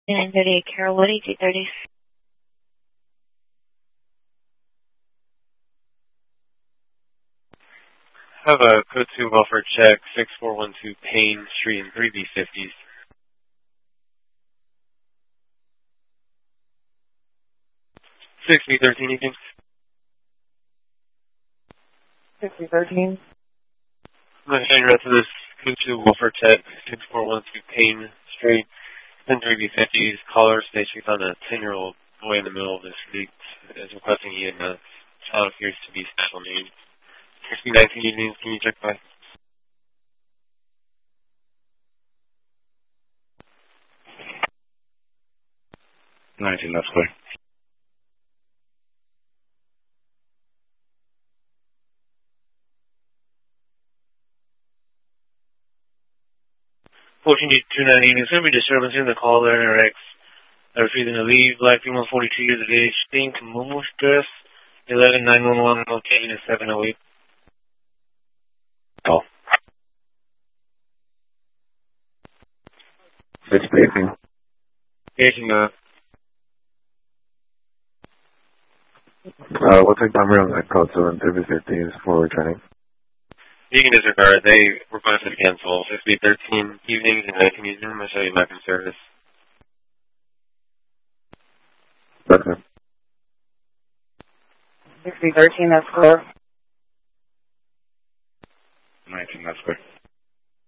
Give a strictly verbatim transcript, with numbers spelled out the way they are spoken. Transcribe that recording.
nine thirty-eight Carolwood, eighteen thirty. Have a code two buffer check, six four one two Payne Street in three B fifties. six B thirteen, evening. six B thirteen. I'm going to send you to this code two buffer check, six four one two Payne Street in three B fifties. Caller states she found a ten-year-old boy in the middle of the street. Is requesting he and the child appears to be special needs. six B nineteen, evening. Can you check by? nineteen, that's clear. fourteen two nine, evening. There's going to be disturbance in the caller and her ex. They're refusing to leave. Black female, forty-two years of age. Pink, Mumu stress. eleven nine one one, location is seven oh eight. Call. six B eighteen. Aging, uh, Uh, we'll take primary on that code two and three B fifteen for returning. you can disregard. They requested to cancel. six B thirteen, evenings and night museum. I'm going to show you back in service. That's it. six B thirteen, that's clear.